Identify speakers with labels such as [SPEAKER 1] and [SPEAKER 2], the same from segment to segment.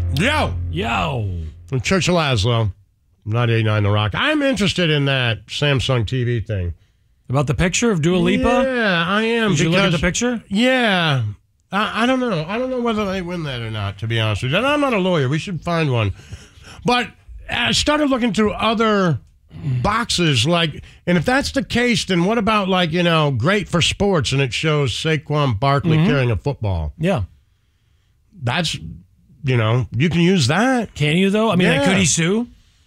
[SPEAKER 1] Yo. From Church of Laszlo, 98.9 The Rock. I'm interested in that Samsung TV thing.
[SPEAKER 2] About the picture of Dua Lipa?
[SPEAKER 1] Yeah, I am.
[SPEAKER 2] Did you look at the picture?
[SPEAKER 1] Yeah. I don't know. I don't know whether they win that or not, to be honest with you. And I'm not a lawyer. We should find one. But I started looking through other boxes, and if that's the case, then what about, great for sports, and it shows Saquon Barkley carrying a football?
[SPEAKER 2] Yeah.
[SPEAKER 1] That's, you can use that.
[SPEAKER 2] Can you, though? I mean, could he sue?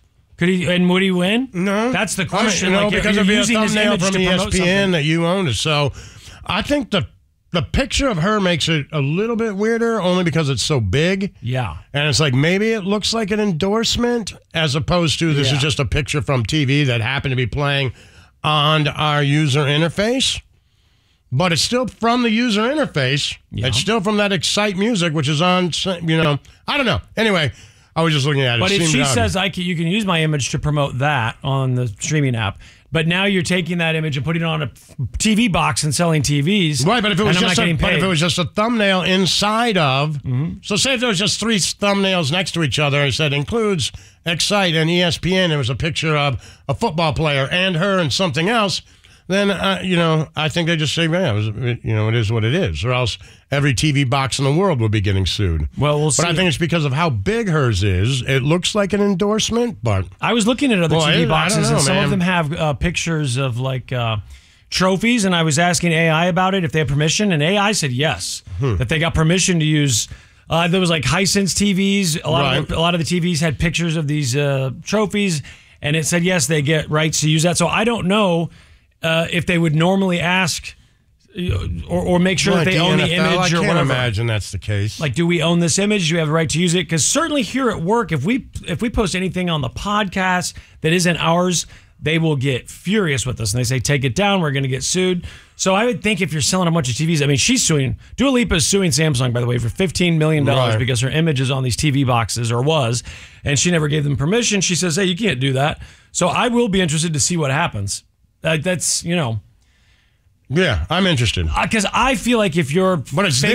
[SPEAKER 2] And would he win?
[SPEAKER 1] No.
[SPEAKER 2] That's the question.
[SPEAKER 1] Because it'd be a thumbnail from ESPN that you owned it. So I think the picture of her makes it a little bit weirder only because it's so big.
[SPEAKER 2] Yeah.
[SPEAKER 1] And it's maybe it looks like an endorsement as opposed to this is just a picture from TV that happened to be playing on our user interface. But it's still from the user interface. Yeah. It's still from that Excite music, which is on, I don't know. Anyway, I was just looking at it.
[SPEAKER 2] But if she says you can use my image to promote that on the streaming app, but now you're taking that image and putting it on a TV box and selling TVs.
[SPEAKER 1] Right, but if it was just a thumbnail inside of, so say if there was just 3 thumbnails next to each other and it said includes Excite and ESPN, it was a picture of a football player and her and something else, then, I think they just say, it is what it is, or else every TV box in the world would be getting sued.
[SPEAKER 2] Well, we'll see.
[SPEAKER 1] But I think it's because of how big hers is. It looks like an endorsement, but...
[SPEAKER 2] I was looking at other TV boxes, and some of them have pictures of, trophies, and I was asking AI about it, if they had permission, and AI said yes, that they got permission to use... there was, Hisense TVs. A lot of the TVs had pictures of these trophies, and it said, yes, they get rights to use that. So I don't know... if they would normally ask or make sure that they own the image or whatever. I can't
[SPEAKER 1] imagine that's the case.
[SPEAKER 2] Do we own this image? Do we have the right to use it? Because certainly here at work, if we post anything on the podcast that isn't ours, they will get furious with us. And they say, take it down. We're going to get sued. So I would think if you're selling a bunch of TVs, I mean, Dua Lipa is suing Samsung, by the way, for $15 million because her image is on these TV boxes, or was, and she never gave them permission. She says, hey, you can't do that. So I will be interested to see what happens.
[SPEAKER 1] Yeah, I'm interested.
[SPEAKER 2] Because I feel like if you're...
[SPEAKER 1] But it's